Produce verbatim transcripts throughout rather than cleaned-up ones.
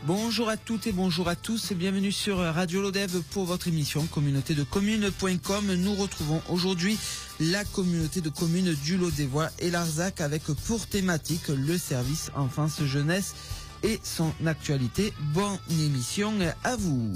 Bonjour à toutes et bonjour à tous, bienvenue sur Radio Lodève pour votre émission communauté de communes point com. Nous retrouvons aujourd'hui la communauté de communes du Lot-des-Voix et Larzac avec pour thématique le service enfance jeunesse et son actualité. Bonne émission à vous.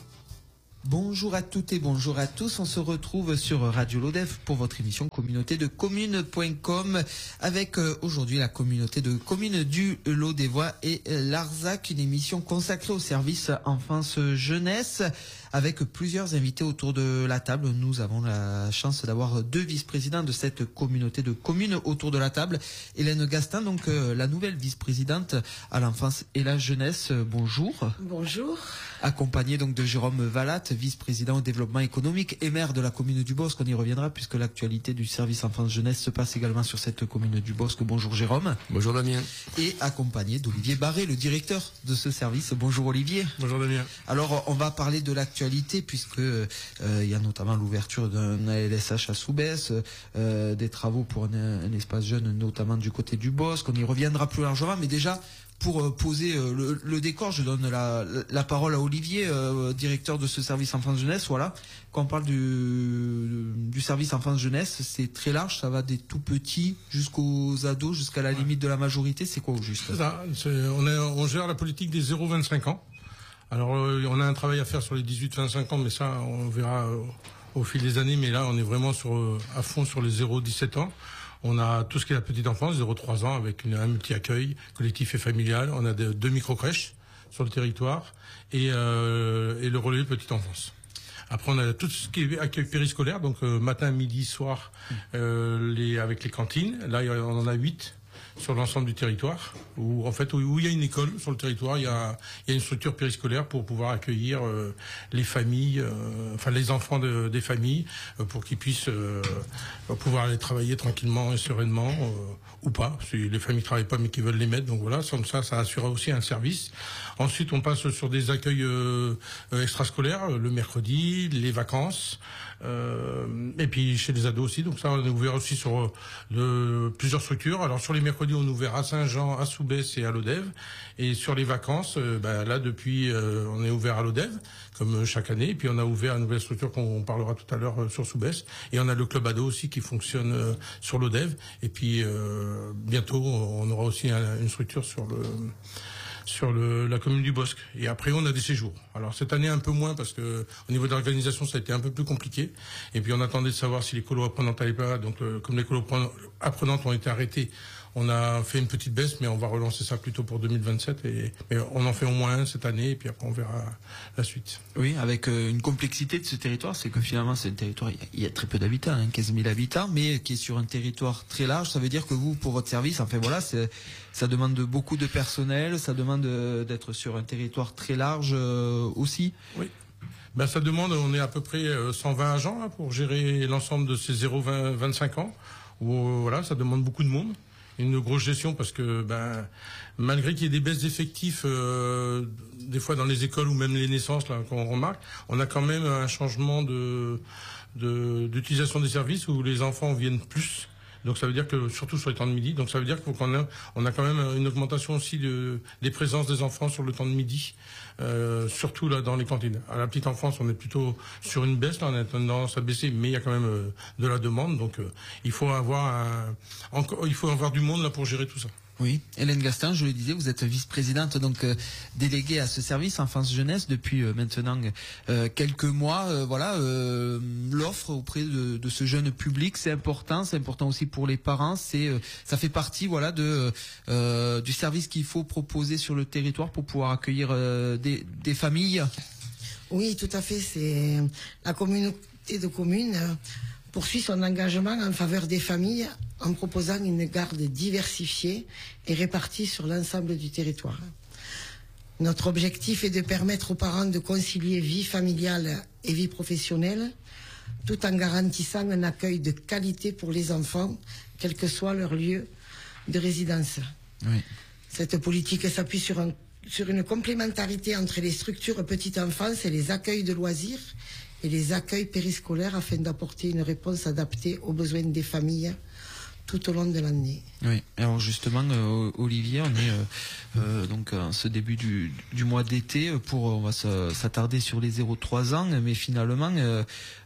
Bonjour à toutes et bonjour à tous, on se retrouve sur Radio Lodève pour votre émission communauté de communes point com avec euh, aujourd'hui la communauté de communes du Lot-des-Voix et Larzac, une émission consacrée au service enfance jeunesse avec plusieurs invités autour de la table. Nous avons la chance d'avoir deux vice-présidents de cette communauté de communes autour de la table. Hélène Gastin, donc euh, la nouvelle vice-présidente à l'enfance et la jeunesse. Euh, bonjour. Bonjour. Accompagnée donc de Jérôme Vallat, vice-président au développement économique et maire de la commune du Bosc. On y reviendra puisque l'actualité du service enfance-jeunesse se passe également sur cette commune du Bosc. Bonjour Jérôme. Bonjour Damien. Et accompagné d'Olivier Barré, le directeur de ce service. Bonjour Olivier. Bonjour Damien. Alors on va parler de l'actualité puisque euh, il y a notamment l'ouverture d'un A L S H à Soubès, euh, des travaux pour un, un espace jeune notamment du côté du Bosc. On y reviendra plus largement, mais déjà pour poser le, le décor, je donne la, la parole à Olivier, euh, directeur de ce service enfance-jeunesse. Voilà, quand on parle du, du service enfance-jeunesse, c'est très large, ça va des tout petits jusqu'aux ados, jusqu'à la ouais. limite de la majorité. C'est quoi au juste? C'est ça, c'est, on, est, on gère la politique des zéro vingt-cinq ans. Alors euh, on a un travail à faire sur les dix-huit vingt-cinq ans, mais ça on verra euh, au fil des années. Mais là on est vraiment sur, euh, à fond sur les zéro dix-sept ans. On a tout ce qui est la petite enfance, zéro trois ans, avec une, un multi-accueil collectif et familial. On a de, deux micro-crèches sur le territoire et, euh, et le relais de petite enfance. Après, on a tout ce qui est accueil périscolaire, donc euh, matin, midi, soir, euh, les, avec les cantines. Là, on en a huit sur l'ensemble du territoire, où en fait où, où il y a une école sur le territoire, il y a, il y a une structure périscolaire pour pouvoir accueillir euh, les familles, euh, enfin les enfants de, des familles, euh, pour qu'ils puissent euh, pouvoir aller travailler tranquillement et sereinement, euh, ou pas, si les familles travaillent pas mais qui veulent les mettre. Donc voilà, comme ça, ça assure aussi un service. Ensuite, on passe sur des accueils euh, extrascolaires, le mercredi, les vacances, euh, et puis chez les ados aussi. Donc ça, on est ouvert aussi sur euh, plusieurs structures. Alors sur les mercredis, on est ouvert à Saint-Jean, à Soubès et à Lodève. Et sur les vacances, euh, bah, là depuis, euh, on est ouvert à Lodève, comme chaque année. Et puis on a ouvert une nouvelle structure qu'on parlera tout à l'heure euh, sur Soubès. Et on a le club ado aussi qui fonctionne euh, sur Lodève. Et puis euh, bientôt, on aura aussi un, une structure sur le sur le, la commune du Bosc. Et après, on a des séjours. Alors cette année un peu moins parce que au niveau de l'organisation, ça a été un peu plus compliqué. Et puis on attendait de savoir si les colos apprenantes allaient pas. Donc euh, comme les colos apprenantes ont été arrêtés, on a fait une petite baisse, mais on va relancer ça plutôt pour deux mille vingt-sept. Et, et on en fait au moins un cette année, et puis après on verra la suite. Oui, avec euh, une complexité de ce territoire, c'est que finalement c'est un territoire, il y a très peu d'habitants, hein, quinze mille habitants, mais qui est sur un territoire très large. Ça veut dire que vous, pour votre service, enfin voilà, c'est, ça demande beaucoup de personnel, ça demande d'être sur un territoire très large euh, aussi. Oui. Ben ça demande, on est à peu près cent vingt agents là, pour gérer l'ensemble de ces zéro vingt-cinq ans. Où, voilà, ça demande beaucoup de monde. Une grosse gestion parce que ben malgré qu'il y ait des baisses d'effectifs euh, des fois dans les écoles ou même les naissances là qu'on remarque, on a quand même un changement de de d'utilisation des services où les enfants viennent plus. Donc ça veut dire que surtout sur les temps de midi, donc ça veut dire qu'on a on a quand même une augmentation aussi de des présences des enfants sur le temps de midi, euh, surtout là dans les cantines. À la petite enfance, on est plutôt sur une baisse, là on a tendance à baisser, mais il y a quand même euh, de la demande, donc euh, il faut avoir un, encore il faut avoir du monde là pour gérer tout ça. Oui, Hélène Gastin, je le disais, vous êtes vice-présidente donc euh, déléguée à ce service enfance-jeunesse depuis euh, maintenant euh, quelques mois. Euh, voilà, euh, l'offre auprès de, de ce jeune public, c'est important, c'est important aussi pour les parents. C'est, euh, ça fait partie, voilà, de euh, du service qu'il faut proposer sur le territoire pour pouvoir accueillir euh, des, des familles. Oui, tout à fait. C'est la communauté de communes euh, poursuit son engagement en faveur des familles en proposant une garde diversifiée et répartie sur l'ensemble du territoire. Notre objectif est de permettre aux parents de concilier vie familiale et vie professionnelle, tout en garantissant un accueil de qualité pour les enfants, quel que soit leur lieu de résidence. Oui. Cette politique s'appuie sur, un, sur une complémentarité entre les structures petite enfance et les accueils de loisirs et les accueils périscolaires afin d'apporter une réponse adaptée aux besoins des familles, tout au long de l'année. Oui, alors justement, euh, Olivier, on est euh, euh, donc en ce début du, du mois d'été, pour on va s'attarder sur les zéro trois ans, mais finalement, euh,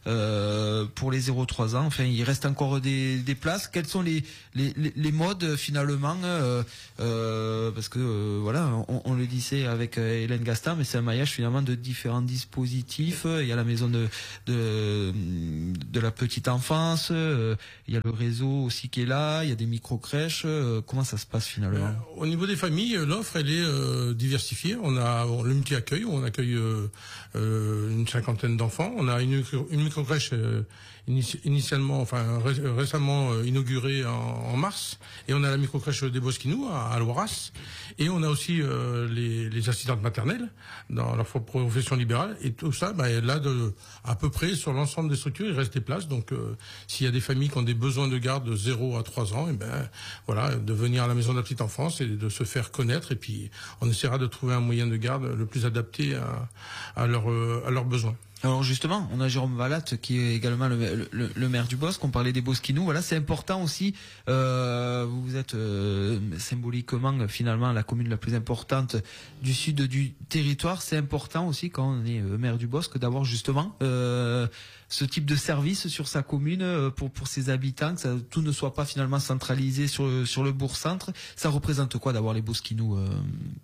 euh, pour les zéro trois ans, enfin, il reste encore des, des places. Quels sont les, les, les modes finalement euh, euh, parce que euh, voilà, on, on le disait avec euh, Hélène Gastin, mais c'est un maillage finalement de différents dispositifs. Il y a la maison de de, de la petite enfance, euh, il y a le réseau aussi qui est là, il y a des micro-crèches. Euh, comment ça se passe finalement? euh, Au niveau des familles, l'offre elle est euh, diversifiée. On a le multi-accueil, on accueille euh, euh, une cinquantaine d'enfants. On a une, une micro-crèche euh, initialement, enfin ré récemment euh, inaugurée en, en mars, et on a la micro-crèche des Bosquinous à, à Loiras, et on a aussi euh, les, les assistantes maternelles dans leur profession libérale, et tout ça, bah, là, de, à peu près sur l'ensemble des structures, il reste des places. Donc, euh, s'il y a des familles qui ont des besoins de garde de zéro à trois ans, et ben voilà, de venir à la maison de la petite enfance et de se faire connaître, et puis on essaiera de trouver un moyen de garde le plus adapté à, à leurs à leurs besoins. Alors justement, on a Jérôme Valatte qui est également le, le, le maire du Bosc. On parlait des Bosquinous. Voilà, c'est important aussi. Euh, vous êtes euh, symboliquement finalement la commune la plus importante du sud du territoire. C'est important aussi quand on est maire du Bosc d'avoir justement euh, ce type de service sur sa commune pour pour ses habitants, que ça, tout ne soit pas finalement centralisé sur le, sur le bourg-centre. Ça représente quoi d'avoir les Bosquinous euh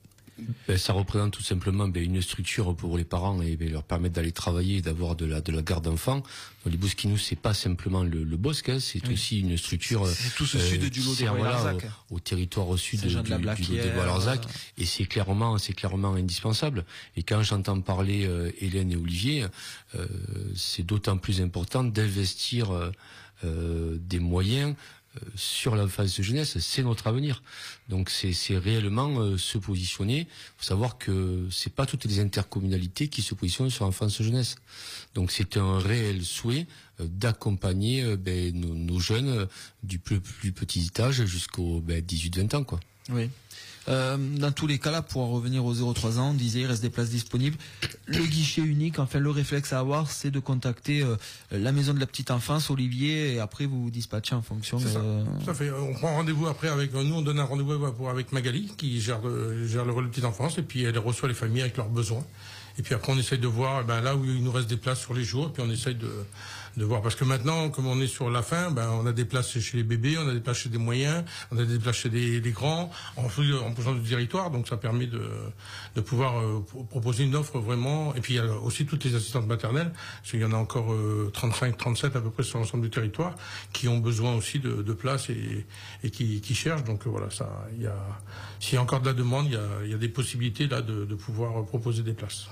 Ben, ça représente tout simplement ben, une structure pour les parents et ben, leur permettre d'aller travailler et d'avoir de la, de la garde d'enfants. Les Bosquinous, c'est pas simplement le, le Bosc, hein, c'est oui. aussi une structure. C'est tout ce euh, sud du Lot-et-Voix et Larzac. Au, au territoire au sud du, du Lot-et-Voix et Larzac. Et c'est clairement, c'est clairement indispensable. Et quand j'entends parler euh, Hélène et Olivier, euh, c'est d'autant plus important d'investir euh, des moyens sur l'enfance jeunesse, c'est notre avenir. Donc c'est c'est réellement euh, se positionner. Il faut savoir que c'est pas toutes les intercommunalités qui se positionnent sur l'enfance jeunesse. Donc c'est un réel souhait euh, d'accompagner euh, ben, nos, nos jeunes euh, du plus, plus petit âge jusqu'au ben, dix-huit vingt ans, quoi. Oui. Euh, dans tous les cas là, pour en revenir aux zéro trois ans, on disait il reste des places disponibles. Le guichet unique, enfin le réflexe à avoir, c'est de contacter euh, la maison de la petite enfance, Olivier, et après vous vous dispatchez en fonction de... Ça. Ça fait. On prend rendez-vous après avec nous, on donne un rendez-vous pour avec Magali qui gère le, gère le relais de petite enfance, et puis elle reçoit les familles avec leurs besoins. Et puis après on essaye de voir ben, là où il nous reste des places sur les jours, et puis on essaye de de voir, parce que maintenant, comme on est sur la fin, ben on a des places chez les bébés, on a des places chez des moyens, on a des places chez des, des grands, en fonction du territoire, donc ça permet de de pouvoir euh, proposer une offre vraiment. Et puis il y a aussi toutes les assistantes maternelles, parce qu'il y en a encore euh, trente-cinq, trente-sept à peu près sur l'ensemble du territoire, qui ont besoin aussi de, de places et, et qui, qui cherchent. Donc euh, voilà, ça, il y a, s'il y a encore de la demande, il y a, il y a des possibilités là de, de pouvoir proposer des places.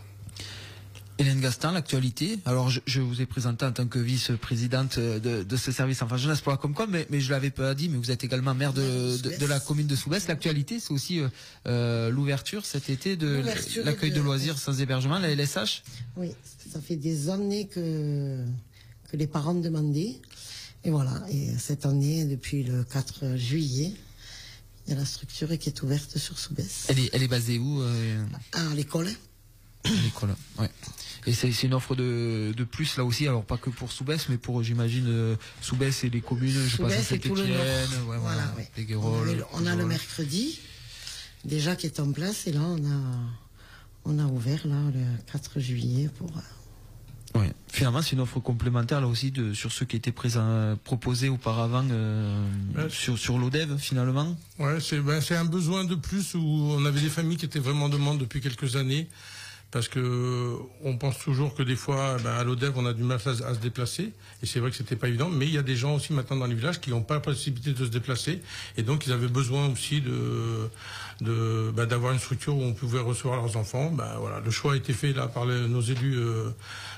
Hélène Gastin, l'actualité. Alors, je, je vous ai présenté en tant que vice-présidente de, de ce service enfants jeunesse pour la Comcom, mais, mais je l'avais pas dit, mais vous êtes également maire de, de, de la commune de Soubès. L'actualité, c'est aussi euh, euh, l'ouverture cet été de l'accueil de... de loisirs sans hébergement, la L S H. Oui, ça fait des années que, que les parents demandaient. Et voilà, et cette année, depuis le quatre juillet, il y a la structure qui est ouverte sur Soubès. Elle est, elle est basée où euh... À l'école. L'école, ouais. Et c'est une offre de, de plus là aussi, alors pas que pour Soubès, mais pour, j'imagine, euh, Soubès et les communes, je Soubès pense à Saint-Étienne, ouais, voilà, voilà, ouais. les Guéroles. On a, on a le mercredi, déjà qui est en place, et là on a, on a ouvert là le quatre juillet pour... Ouais. Finalement, c'est une offre complémentaire là aussi de, sur ceux qui étaient présents, proposés auparavant euh, ouais. sur, sur l'O D E V finalement. Ouais, c'est ben, c'est un besoin de plus où on avait des familles qui étaient vraiment en demande depuis quelques années. Parce que on pense toujours que des fois, ben, à l'O D E V, on a du mal à, à se déplacer, et c'est vrai que c'était pas évident. Mais il y a des gens aussi maintenant dans les villages qui n'ont pas la possibilité de se déplacer, et donc ils avaient besoin aussi de, de, ben, d'avoir une structure où on pouvait recevoir leurs enfants. Ben voilà, le choix a été fait là par les, nos élus euh,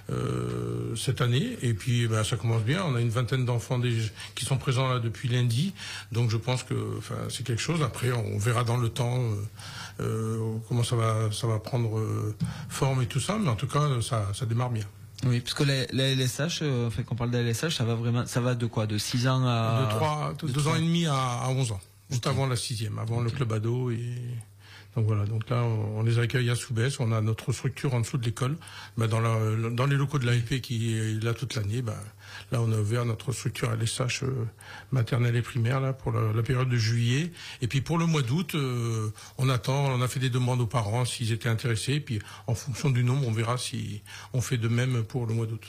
euh, cette année, et puis ben, ça commence bien. On a une vingtaine d'enfants qui sont présents là depuis lundi, donc je pense que, enfin, c'est quelque chose. Après, on verra dans le temps. Euh, Euh, comment ça va, ça va prendre euh, forme et tout ça, mais en tout cas, ça, ça démarre bien. Oui, parce que la, la L S H, euh, fait qu'on parle de la L S H, ça va vraiment, ça va de quoi, de six ans à de trois, de deux ans et demi à, à onze ans, juste okay. avant la sixième, avant okay. le club ado et Donc voilà, donc là, on les accueille à Soubès, on a notre structure en dessous de l'école. Ben dans, la, dans les locaux de l'A L P qui est là toute l'année, ben, là on a ouvert notre structure à l'E S H euh, maternelle et primaire là pour la, la période de juillet. Et puis pour le mois d'août, euh, on attend, on a fait des demandes aux parents s'ils étaient intéressés. Et puis en fonction du nombre, on verra si on fait de même pour le mois d'août.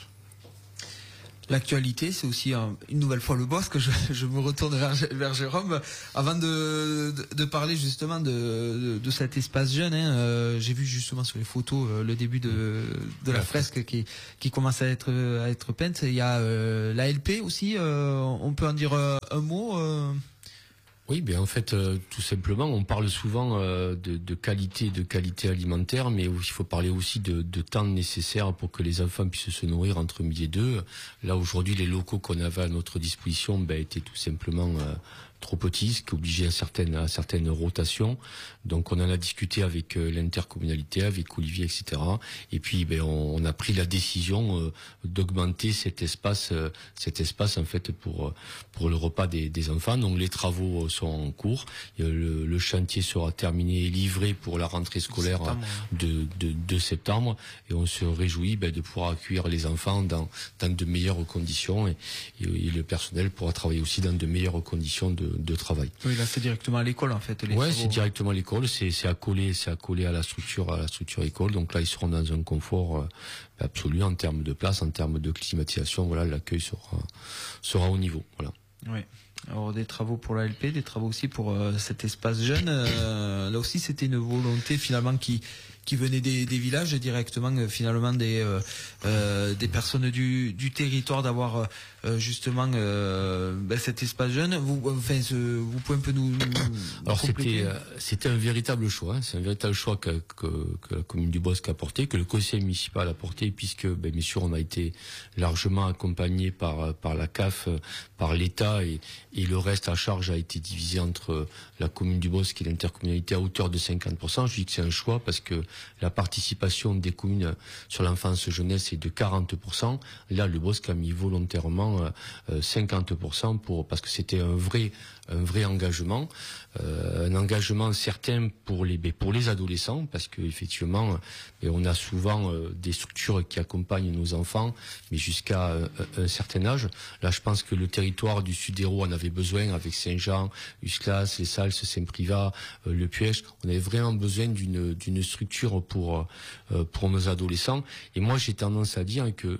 L'actualité, c'est aussi un, une nouvelle fois le boss que je, je me retourne vers, vers Jérôme avant de, de, de parler justement de, de, de cet espace jeune. Hein, euh, j'ai vu justement sur les photos euh, le début de, de la fresque qui, qui commence à être, à être peinte. Il y a euh, l'A L P aussi. Euh, on peut en dire euh, un mot. Euh Oui, bien en fait, euh, tout simplement, on parle souvent euh, de, de qualité, de qualité alimentaire, mais il faut parler aussi de, de temps nécessaire pour que les enfants puissent se nourrir entre midi et deux. Là, aujourd'hui, les locaux qu'on avait à notre disposition ben, étaient tout simplement euh, trop petits, ce qui obligeait à certaines, à certaines rotations. Donc, on en a discuté avec euh, l'intercommunalité, avec Olivier, et cetera. Et puis, ben, on, on a pris la décision euh, d'augmenter cet espace, euh, cet espace en fait pour pour le repas des, des enfants. Donc, les travaux sont en cours. Le, le chantier sera terminé et livré pour la rentrée scolaire septembre. De, de, de septembre. Et on se réjouit ben, de pouvoir accueillir les enfants dans, dans de meilleures conditions et, et, et le personnel pourra travailler aussi dans de meilleures conditions de, de travail. Oui, là c'est directement à l'école en fait. Les ouais, c'est directement à l'école. C'est, c'est accolé, c'est accolé à la structure, à la structure école. Donc là, ils seront dans un confort euh, absolu en termes de place, en termes de climatisation. Voilà, l'accueil sera sera au niveau. Voilà. Oui. Alors des travaux pour l'A L P, des travaux aussi pour euh, cet espace jeune. Euh, là aussi, c'était une volonté finalement qui qui venait des, des villages directement, euh, finalement des euh, euh, des personnes du du territoire d'avoir euh, justement euh, ben, cet espace jeune. Vous, enfin, ce, vous pouvez un peu nous. nous Alors c'était euh, c'était un véritable choix. Hein. C'est un véritable choix que, que que la commune du Bosc a porté, que le conseil municipal a porté, puisque ben, bien sûr on a été largement accompagné par par la C A F, par l'État et et le reste à charge a été divisé entre la commune du Bosc et l'intercommunalité à hauteur de cinquante pour cent. Je dis que c'est un choix parce que la participation des communes sur l'enfance jeunesse est de quarante pour cent. Là, le Bosc a mis volontairement euh, cinquante pour cent pour, parce que c'était un vrai, un vrai engagement, euh, un engagement certain pour les, pour les adolescents, parce que effectivement, on a souvent euh, des structures qui accompagnent nos enfants, mais jusqu'à un, un certain âge. Là, je pense que le territoire du Sud-Hérault en avait besoin avec Saint-Jean, Usclas, les Salles, Saint-Privat, euh, le Puech. On avait vraiment besoin d'une, d'une structure pour euh, pour nos adolescents. Et moi, j'ai tendance à dire que euh,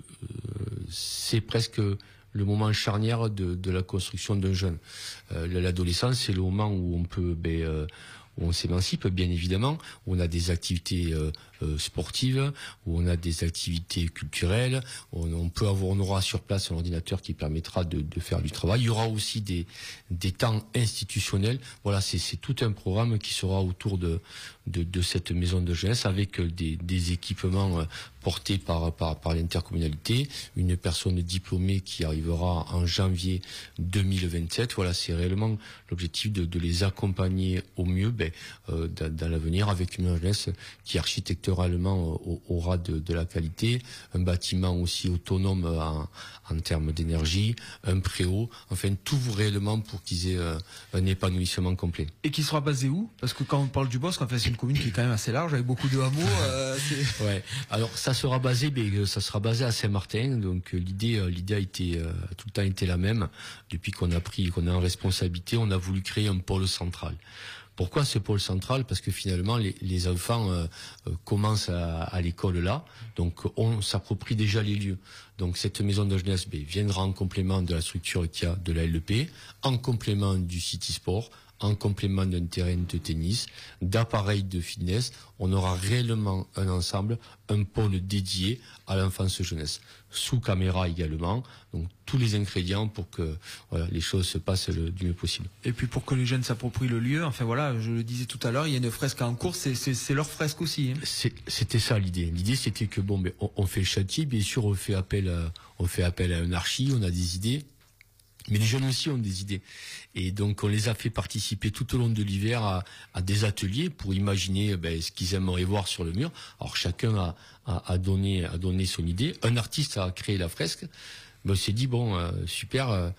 c'est presque le moment charnière de, de la construction d'un jeune. Euh, l'adolescence, c'est le moment où on peut, ben, euh, où on s'émancipe, bien évidemment, où on a des activités euh, euh, sportives, où on a des activités culturelles, où on, on peut avoir, on aura sur place un ordinateur qui permettra de, de faire du travail. Il y aura aussi des, des temps institutionnels. Voilà, c'est, c'est tout un programme qui sera autour de, de, de cette maison de jeunesse avec des, des équipements euh, portés par, par, par l'intercommunalité, une personne diplômée qui arrivera en janvier deux mille vingt-sept. Voilà, c'est réellement l'objectif de, de les accompagner au mieux ben, euh, dans, dans l'avenir avec une jeunesse qui architecturalement euh, aura de, de la qualité, un bâtiment aussi autonome en, en termes d'énergie, un préau, enfin tout réellement pour qu'ils aient euh, un épanouissement complet. Et qui sera basé où? Parce que quand on parle du Bosc, en fait, c'est une commune qui est quand même assez large avec beaucoup de hameaux. Euh, c'est... Ouais. Alors ça sera basé, mais ça sera basé à Saint-Martin. Donc l'idée, l'idée a été euh, tout le temps été la même. Depuis qu'on a pris, qu'on est en responsabilité, on a voulu créer un pôle central. Pourquoi ce pôle central? Parce que finalement, les, les enfants euh, euh, commencent à, à l'école là, donc on s'approprie déjà les lieux. Donc cette maison de jeunesse ben, viendra en complément de la structure qu'il y a de la L E P, en complément du City Sport, en complément d'un terrain de tennis, d'appareils de fitness. On aura réellement un ensemble, un pôle dédié à l'enfance jeunesse, sous caméra également. Donc tous les ingrédients pour que voilà, les choses se passent le, du mieux possible. Et puis pour que les jeunes s'approprient le lieu, enfin voilà, je le disais tout à l'heure, il y a une fresque en cours, c'est, c'est, c'est leur fresque aussi. Hein. C'est, c'était ça l'idée. L'idée c'était que bon, ben, on, on fait le chantier, bien sûr on fait appel à, on fait appel à un archi, on a des idées. Mais les jeunes aussi ont des idées. Et donc, on les a fait participer tout au long de l'hiver à, à des ateliers pour imaginer ben, ce qu'ils aimeraient voir sur le mur. Alors, chacun a, a, a, donné, a donné son idée. Un artiste a créé la fresque. Ben, on s'est dit, bon, euh, super, euh,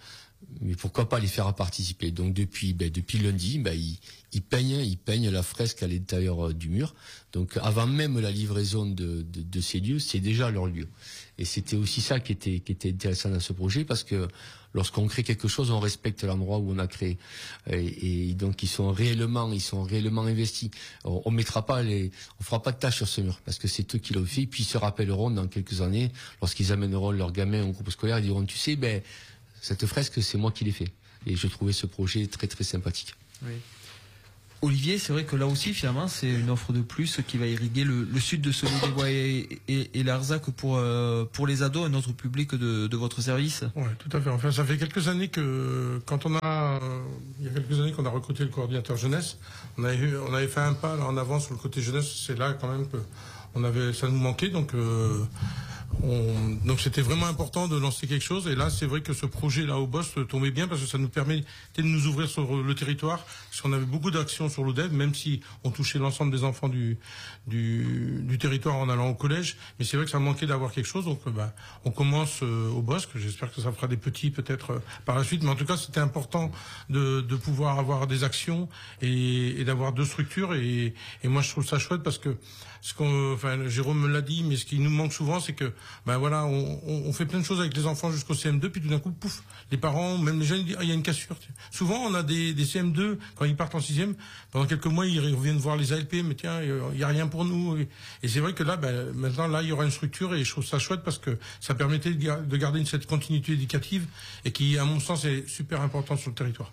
mais pourquoi pas les faire participer? Donc depuis, ben, depuis lundi, ben, ils, ils peignent, ils peignent la fresque à l'intérieur du mur. Donc avant même la livraison de, de, de ces lieux, c'est déjà leur lieu. Et c'était aussi ça qui était, qui était intéressant dans ce projet, parce que lorsqu'on crée quelque chose, on respecte l'endroit où on a créé. Et, et donc ils sont réellement, ils sont réellement investis. On, on mettra pas les, on fera pas de tâches sur ce mur, parce que c'est eux qui l'ont fait. Puis ils se rappelleront dans quelques années, lorsqu'ils amèneront leurs gamins au groupe scolaire, ils diront, tu sais, ben cette fresque, c'est moi qui l'ai fait. Et je trouvais ce projet très très sympathique. Oui. Olivier, c'est vrai que là aussi, finalement, c'est une offre de plus qui va irriguer le, le sud de Solé-des-Bois et, et, et l'Arzac pour, euh, pour les ados, un autre public de, de votre service. Oui, tout à fait. Enfin, ça fait quelques années que, quand on a, euh, il y a quelques années qu'on a recruté le coordinateur jeunesse, on avait, eu, on avait fait un pas là, en avant sur le côté jeunesse. C'est là quand même que on avait, ça nous manquait. Donc, euh, On, donc c'était vraiment important de lancer quelque chose, et là c'est vrai que ce projet là au Boss tombait bien parce que ça nous permettait de nous ouvrir sur le territoire, parce qu'on avait beaucoup d'actions sur l'O D E V, même si on touchait l'ensemble des enfants du, du, du territoire en allant au collège, mais c'est vrai que ça manquait d'avoir quelque chose. Donc bah, on commence euh, au Boss, que j'espère que ça fera des petits peut-être euh, par la suite, mais en tout cas c'était important de, de pouvoir avoir des actions et, et d'avoir deux structures, et, et moi je trouve ça chouette parce que ce qu'on, enfin Jérôme me l'a dit, mais ce qui nous manque souvent, c'est que ben voilà, on, on fait plein de choses avec les enfants jusqu'au C M deux, puis tout d'un coup, pouf, les parents, même les jeunes, ils disent, ah, il y a une cassure. Souvent, on a des, des C M deux, quand ils partent en sixième, pendant quelques mois, ils reviennent voir les A L P, mais tiens, il y a rien pour nous. Et, et c'est vrai que là, ben, maintenant, là, il y aura une structure, et je trouve ça chouette parce que ça permettait de garder une, cette continuité éducative, et qui, à mon sens, est super importante sur le territoire.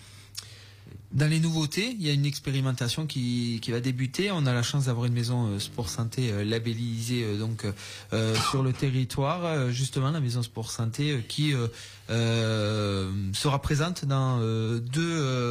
Dans les nouveautés, il y a une expérimentation qui, qui va débuter. On a la chance d'avoir une maison euh, sport santé euh, labellisée euh, donc euh, sur le territoire. Euh, justement, la maison sport santé euh, qui euh, euh, sera présente dans euh, deux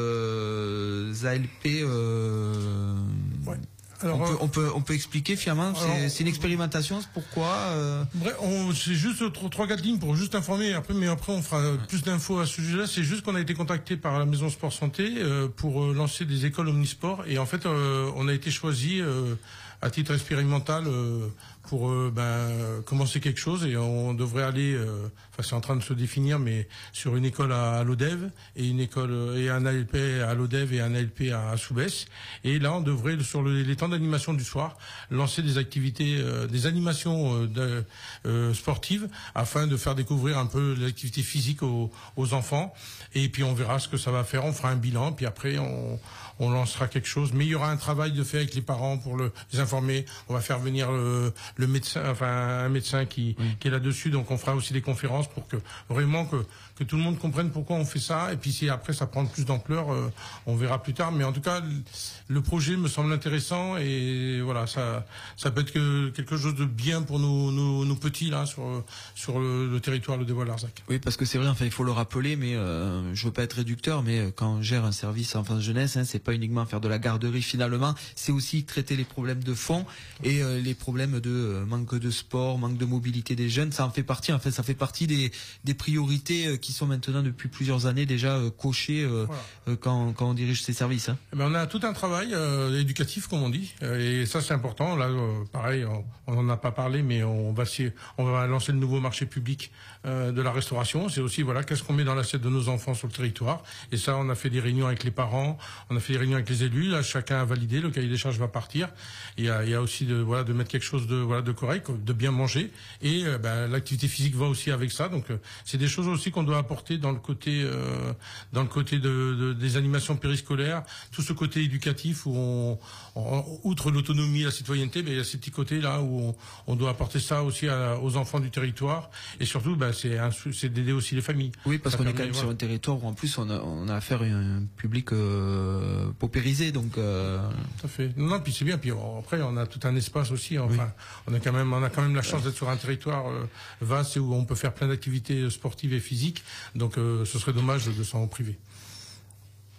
euh, A L P. Euh, ouais. Alors, on, peut, on, peut, on peut expliquer finalement, c'est une expérimentation, c'est pourquoi euh... Bref, c'est juste trois quatre lignes pour juste informer, après, mais après on fera ouais. plus d'infos à ce sujet-là. C'est juste qu'on a été contacté par la Maison Sport Santé euh, pour euh, lancer des écoles omnisport, et en fait euh, on a été choisi euh, à titre expérimental euh, pour euh, ben, commencer quelque chose, et on devrait aller, euh, enfin c'est en train de se définir, mais sur une école à, à l'O D E V et une école et un A L P à l'O D E V et un A L P à, à Soubès. Et là on devrait sur le, les temps d'animation du soir lancer des activités, euh, des animations euh, de, euh, sportives, afin de faire découvrir un peu l'activité physique aux, aux enfants. Et puis on verra ce que ça va faire, on fera un bilan, puis après on on lancera quelque chose, mais il y aura un travail de fait avec les parents pour le, les informer. On va faire venir le, le médecin, enfin un médecin qui, oui. qui est là-dessus, donc on fera aussi des conférences pour que vraiment que, que tout le monde comprenne pourquoi on fait ça. Et puis si après ça prend plus d'ampleur, euh, on verra plus tard. Mais en tout cas, le projet me semble intéressant, et voilà, ça, ça peut être que quelque chose de bien pour nos, nos, nos petits là sur, sur le, le territoire, le Dévoile-Larzac. Oui, parce que c'est vrai, enfin il faut le rappeler, mais euh, je veux pas être réducteur, mais quand on gère un service enfance-jeunesse, hein, c'est pas uniquement faire de la garderie finalement, c'est aussi traiter les problèmes de fond et euh, les problèmes de euh, manque de sport, manque de mobilité des jeunes, ça en fait partie. En fait, ça fait partie des, des priorités euh, qui sont maintenant depuis plusieurs années déjà euh, cochées euh, voilà. euh, quand, quand on dirige ces services. Hein. Eh ben, on a tout un travail euh, éducatif, comme on dit, euh, et ça c'est important. Là, euh, pareil, on n'en a pas parlé, mais on va, on va lancer le nouveau marché public euh, de la restauration. C'est aussi voilà, qu'est-ce qu'on met dans l'assiette de nos enfants sur le territoire. Et ça, on a fait des réunions avec les parents, on a fait des réunions avec les élus, là chacun a validé, le cahier des charges va partir. Il y a, il y a aussi de voilà de mettre quelque chose de voilà de correct, de bien manger, et euh, ben, l'activité physique va aussi avec ça. Donc euh, c'est des choses aussi qu'on doit apporter dans le côté euh, dans le côté de, de des animations périscolaires, tout ce côté éducatif où on, on outre l'autonomie, la citoyenneté, ben, il y a ces petits côtés là où on, on doit apporter ça aussi à, aux enfants du territoire, et surtout ben, c'est c'est d'aider aussi les familles. Oui, parce qu'on est quand même voilà. sur un territoire où en plus on a on a affaire à un public euh, paupérisé, donc. Euh... Tout à fait. Non, non, puis c'est bien. Puis après, on a tout un espace aussi. Enfin, oui. on a quand même, on a quand même la chance d'être sur un territoire euh, vaste où on peut faire plein d'activités sportives et physiques. Donc, euh, ce serait dommage de s'en priver.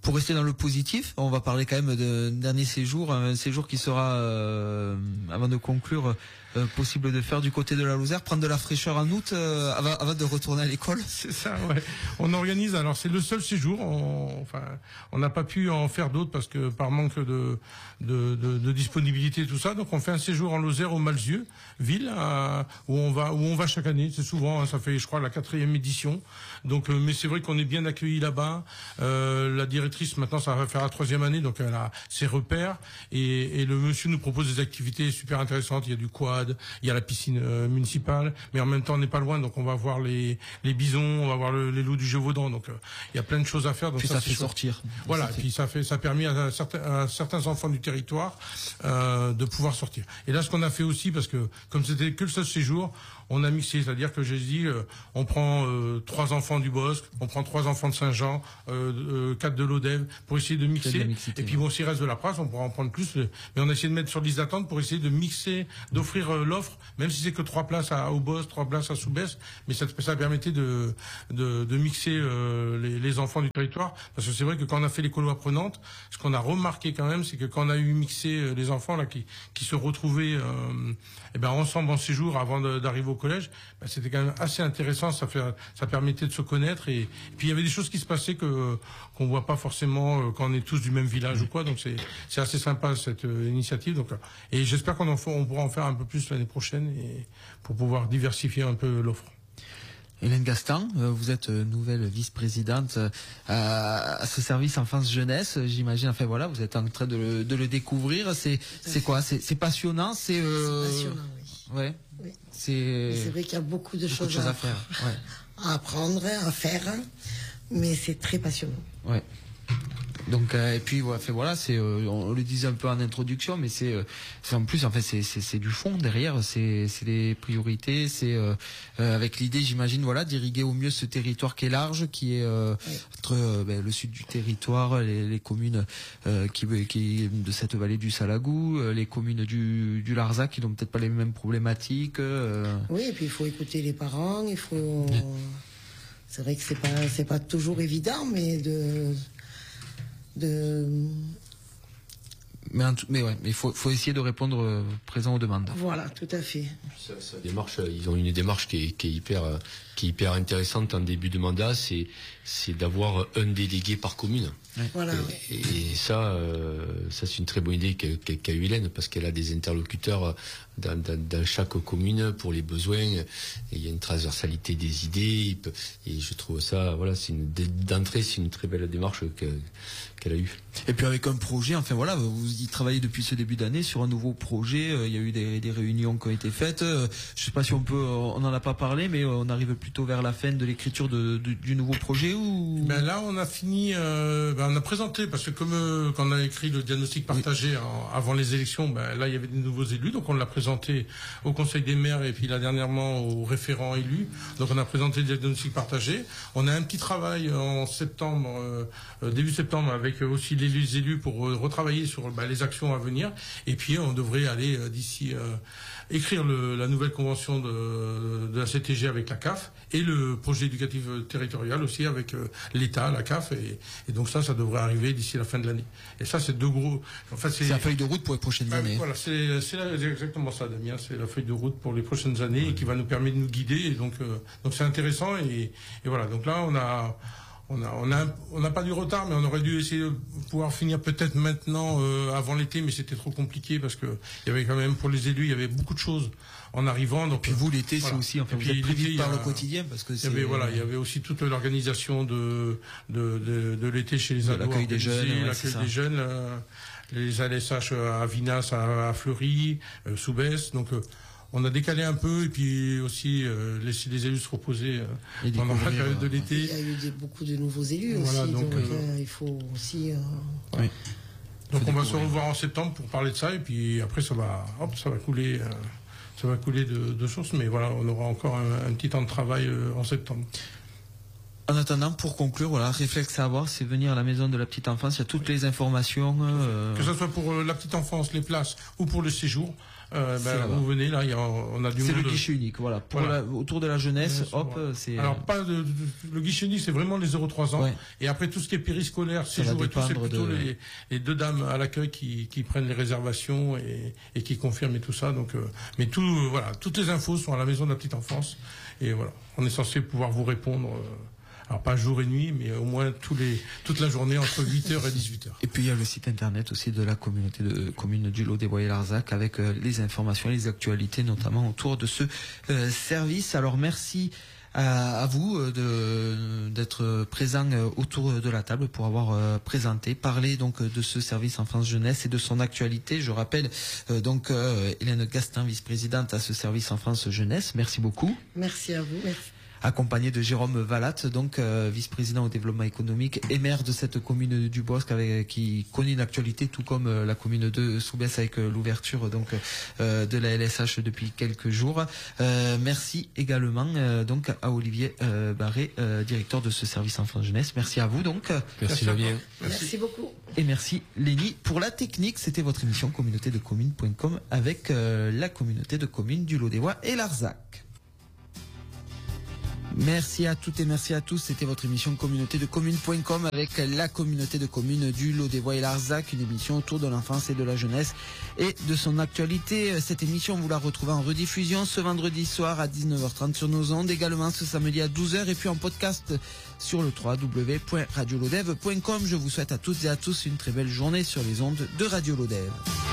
Pour rester dans le positif, on va parler quand même d'un dernier séjour, un séjour qui sera, euh, avant de conclure, euh, possible de faire du côté de la Lozère, prendre de la fraîcheur en août euh, avant, avant de retourner à l'école. C'est ça, ouais. On organise, alors c'est le seul séjour, on, enfin, on n'a pas pu en faire d'autres parce que par manque de, de, de, de disponibilité et tout ça, donc on fait un séjour en Lozère au Malzieu, ville, à, où on va où on va chaque année, c'est souvent, hein, ça fait je crois la quatrième édition, donc euh, mais c'est vrai qu'on est bien accueillis là-bas, euh, la directrice maintenant ça va faire la troisième année, donc elle a ses repères, et, et le monsieur nous propose des activités super intéressantes, il y a du quad, il y a la piscine euh, municipale, mais en même temps on n'est pas loin, donc on va voir les, les bisons, on va voir le, les loups du Gévaudan, donc euh, il y a plein de choses à faire. Donc puis ça, ça fait sortir. Voilà, ça et puis ça fait, ça a permis à certains, à certains enfants du territoire euh, de pouvoir sortir. Et là, ce qu'on a fait aussi, parce que comme c'était que le seul séjour, on a mixé, c'est-à-dire que j'ai dit, euh, on prend euh, trois enfants du Bosc, on prend trois enfants de Saint-Jean, euh, euh, quatre de l'Odève, pour essayer de mixer. De mixité, et puis bon, s'il reste de la place, on pourra en prendre plus. Mais on a essayé de mettre sur liste d'attente pour essayer de mixer, d'offrir euh, l'offre, même si c'est que trois places à, au Bosc, trois places à Soubès, mais ça, ça permettait de, de, de mixer euh, les, les enfants du territoire. Parce que c'est vrai que quand on a fait l'école apprenante, ce qu'on a remarqué quand même, c'est que quand on a eu mixé les enfants là qui, qui se retrouvaient euh, eh ben, ensemble en séjour avant d'arriver au collège, ben, c'était quand même assez intéressant, ça, fait, ça permettait de se connaître, et, et puis il y avait des choses qui se passaient que qu'on voit pas forcément quand on est tous du même village ou quoi, donc c'est c'est assez sympa cette euh, initiative, donc, et j'espère qu'on en on pourra en faire un peu plus l'année prochaine, et pour pouvoir diversifier un peu l'offre. Hélène Gastin, vous êtes nouvelle vice-présidente à ce service enfance-jeunesse, j'imagine. Enfin voilà, vous êtes en train de le, de le découvrir. C'est c'est quoi? C'est passionnant. C'est euh... passionnant, oui. Ouais. Oui. C'est. C'est vrai qu'il y a beaucoup de, beaucoup choses, de choses à, à faire, ouais. à apprendre, à faire, mais c'est très passionnant. Ouais. Donc euh, et puis ouais, fait, voilà, c'est euh, on le disait un peu en introduction, mais c'est euh, c'est en plus en fait c'est c'est c'est du fond derrière, c'est c'est les priorités, c'est euh, euh, avec l'idée, j'imagine, voilà, d'irriguer au mieux ce territoire qui est large, qui est euh, oui. entre euh, ben, le sud du territoire, les, les communes euh, qui qui de cette vallée du Salagou, euh, les communes du du Larzac qui n'ont peut-être pas les mêmes problématiques. Euh... Oui, et puis il faut écouter les parents, il faut. Oui. C'est vrai que c'est pas c'est pas toujours évident, mais de de mais en tout, mais ouais, mais il faut faut essayer de répondre euh, présent aux demandes. Voilà, tout à fait. Ça, ça démarche, ils ont une démarche qui est, qui est hyper qui est hyper intéressante en début de mandat, c'est c'est d'avoir un délégué par commune. Ouais. Voilà. Et, et ça euh, ça c'est une très bonne idée qu'a qu qu'a eu Hélène, parce qu'elle a des interlocuteurs dans, dans, dans chaque commune pour les besoins, et il y a une transversalité des idées, et je trouve ça, voilà, c'est une d'entrée, c'est une très belle démarche que qu'elle a eue. Et puis avec un projet, enfin voilà, vous y travaillez depuis ce début d'année sur un nouveau projet, euh, il y a eu des, des réunions qui ont été faites, euh, je sais pas si on peut, on n'en a pas parlé, mais on arrive plutôt vers la fin de l'écriture de, de, du nouveau projet, ou... Ben là on a fini, euh, ben on a présenté, parce que comme euh, quand on a écrit le diagnostic partagé oui. en, avant les élections, ben là il y avait des nouveaux élus, donc on l'a présenté au conseil des maires et puis là dernièrement aux référents élus, donc on a présenté le diagnostic partagé. On a un petit travail en septembre, euh, début septembre, avec aussi les élus pour retravailler sur bah, les actions à venir, et puis on devrait aller euh, d'ici euh, écrire le, la nouvelle convention de, de la C T G avec la C A F, et le projet éducatif territorial aussi avec euh, l'État, la C A F, et, et donc ça, ça devrait arriver d'ici la fin de l'année. Et ça, c'est deux gros... Enfin, c'est la feuille de route pour les prochaines bah, années. Voilà, c'est exactement ça, Damien, c'est la feuille de route pour les prochaines années, ouais. Et qui va nous permettre de nous guider, et donc euh, donc c'est intéressant, et, et voilà, donc là, on a... On a, on a, on n'a pas du retard, mais on aurait dû essayer de pouvoir finir peut-être maintenant, euh, avant l'été, mais c'était trop compliqué parce que il y avait quand même, pour les élus, il y avait beaucoup de choses en arrivant. Donc, et puis vous, l'été, voilà. C'est aussi, enfin, vous êtes plus vite par le quotidien, parce que c'est... Il y avait, voilà, il y avait aussi toute l'organisation de, de, de, de l'été chez les ados. L'accueil des jeunes, ouais, l'accueil des jeunes, euh, les A L S H à Vinas, à, à Fleury, euh, Soubès, donc, euh, on a décalé un peu, et puis aussi euh, laisser les élus se reposer euh, pendant la période de l'été. Il y a eu des, beaucoup de nouveaux élus voilà, aussi, donc, donc euh, euh, il faut aussi... Euh, oui. Donc on va se revoir en septembre pour parler de ça, et puis après ça va, hop, ça va couler, euh, ça va couler de, de source, mais voilà, on aura encore un, un petit temps de travail euh, en septembre. En attendant, pour conclure, voilà, réflexe à avoir, c'est venir à la maison de la petite enfance. Il y a toutes les informations. Euh... Que ce soit pour la petite enfance, les places ou pour le séjour. Euh, ben, vous venez là, il y a, on a du monde. C'est le de... guichet unique, voilà. Pour voilà. La, autour de la jeunesse, jeunesse hop, voilà. c'est. Alors pas de, de, le guichet unique, c'est vraiment les zéro trois ans. Ouais. Et après tout ce qui est périscolaire, séjour et tout, c'est plutôt de... les, les deux dames à l'accueil qui, qui prennent les réservations et, et qui confirment et tout ça. Donc, euh, mais tout, euh, voilà, toutes les infos sont à la maison de la petite enfance. Et voilà, on est censé pouvoir vous répondre. Euh, Alors pas jour et nuit, mais au moins tous les, toute la journée entre huit heures et dix-huit heures. Et puis il y a le site internet aussi de la communauté de commune du Lot des Bois et Larzac avec euh, les informations et les actualités notamment autour de ce euh, service. Alors merci à, à vous euh, de, d'être présent euh, autour de la table pour avoir euh, présenté, parlé donc de ce service enfance jeunesse et de son actualité. Je rappelle euh, donc euh, Hélène Gastin, vice-présidente à ce service enfance jeunesse. Merci beaucoup. Merci à vous. Merci. Accompagné de Jérôme Valatte, donc euh, vice-président au développement économique et maire de cette commune du Bosc, avec, qui connaît une actualité tout comme euh, la commune de Soubès avec euh, l'ouverture donc euh, de la L S H depuis quelques jours. Euh, merci également euh, donc à Olivier euh, Barré, euh, directeur de ce service enfant jeunesse. Merci à vous donc. Merci Lavien. Merci. merci beaucoup. Et merci Lénie pour la technique. C'était votre émission communauté de communes point com avec euh, la communauté de communes du Lot des Bois et Larzac. Merci à toutes et merci à tous. C'était votre émission communauté de communes point com avec la communauté de communes du Lot des Bois et Larzac, une émission autour de l'enfance et de la jeunesse et de son actualité. Cette émission, vous la retrouvez en rediffusion ce vendredi soir à dix-neuf heures trente sur nos ondes, également ce samedi à douze heures et puis en podcast sur le w w w point radio lodev point com. Je vous souhaite à toutes et à tous une très belle journée sur les ondes de Radio Lodev.